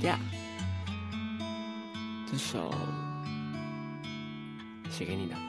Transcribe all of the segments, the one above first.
Yeah， 这首写给你的。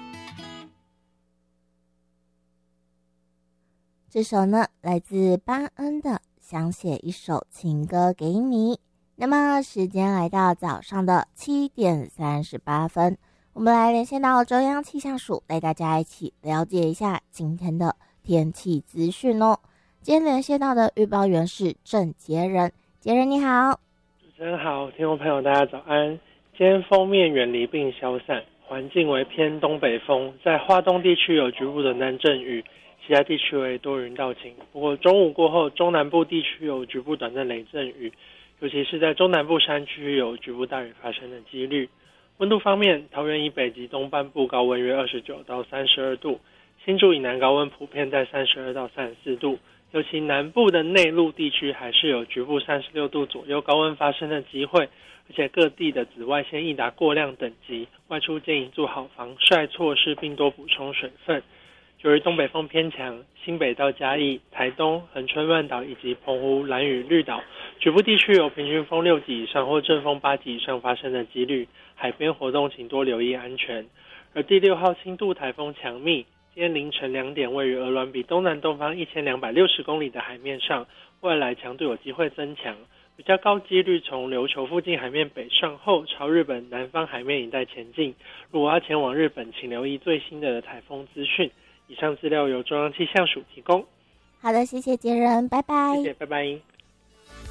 这首呢，来自巴恩的《想写一首情歌给你》。那么时间来到早上的7点38分，我们来连线到中央气象署，带大家一起了解一下今天的天气资讯哦。今天连线到的预报员是郑杰仁，杰仁你好。 主持人好，听众朋友大家早安。今天锋面远离并消散，环境为偏东北风，在花东地区有局部的南阵雨，其他地区为多云到晴。不过中午过后，中南部地区有局部短暂雷阵雨，尤其是在中南部山区有局部大雨发生的几率。温度方面，桃园以北及东半部高温约29到32度，新竹以南高温普遍在32到34度，尤其南部的内陆地区还是有局部36度左右高温发生的机会，而且各地的紫外线易达过量等级，外出建议做好防晒措施并多补充水分。由于东北风偏强，新北到嘉义、台东、恒春半岛以及澎湖、兰屿、绿岛局部地区有平均风6级以上或阵风8级以上发生的几率，海边活动请多留意安全。而第6号轻度台风强密，今天凌晨2点位于鹅銮鼻东南东方1260公里的海面上，未来强度有机会增强，比较高几率从琉球附近海面北上后朝日本南方海面一带前进。如果要前往日本，请留意最新的台风资讯。以上资料由中央气象署提供。 好的，谢谢杰仁，拜拜。 谢谢，拜拜。